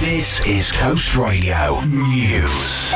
This is Coast Radio News.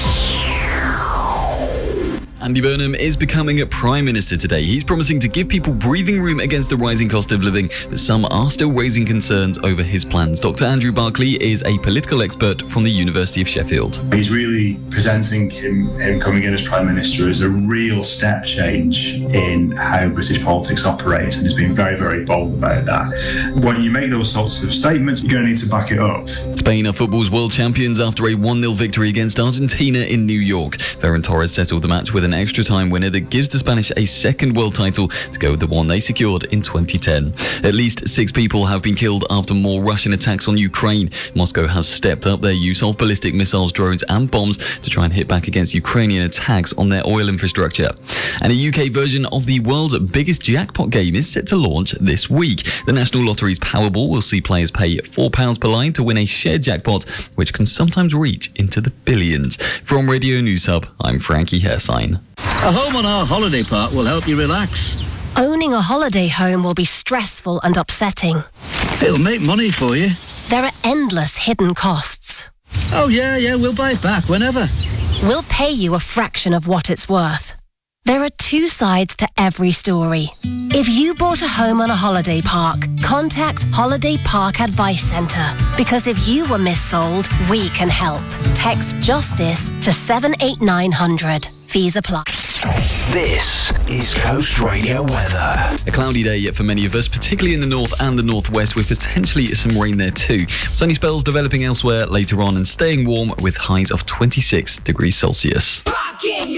Andy Burnham is becoming Prime Minister today. He's promising to give people breathing room against the rising cost of living, but some are still raising concerns over his plans. Dr. Andrew Barclay is a political expert from the University of Sheffield. He's really presenting him coming in as Prime Minister as a real step change in how British politics operates, and has been very, very bold about that. When you make those sorts of statements, you're going to need to back it up. Spain are football's world champions after a 1-0 victory against Argentina in New York. Ferran Torres settled the match with an extra time winner that gives the Spanish a second world title to go with the one they secured in 2010. At least 6 people have been killed after more Russian attacks on Ukraine. Moscow has stepped up their use of ballistic missiles, drones and bombs to try and hit back against Ukrainian attacks on their oil infrastructure. And a UK version of the world's biggest jackpot game is set to launch this week. The National Lottery's Powerball will see players pay £4 per line to win a shared jackpot, which can sometimes reach into the billions. From Radio News Hub, I'm Frankie Herthine. A home on our holiday park will help you relax. Owning a holiday home will be stressful and upsetting. It'll make money for you. There are endless hidden costs. Oh, yeah, we'll buy it back whenever. We'll pay you a fraction of what it's worth. There are 2 sides to every story. If you bought a home on a holiday park, contact Holiday Park Advice Centre. Because if you were missold, we can help. Text JUSTICE to 78900. Fees apply. This is Coast Radio weather. A cloudy day for many of us, particularly in the north and the northwest, with potentially some rain there too. Sunny spells developing elsewhere later on and staying warm with highs of 26 degrees Celsius.